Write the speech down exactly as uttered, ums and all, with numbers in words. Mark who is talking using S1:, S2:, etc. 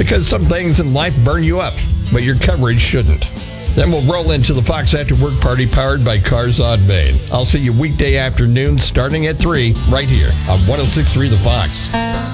S1: Because some things in life burn you up, but your coverage shouldn't. Then we'll roll into the Fox After Work Party powered by Cars on Main. I'll see you weekday afternoons starting at three right here on one oh six point three The Fox.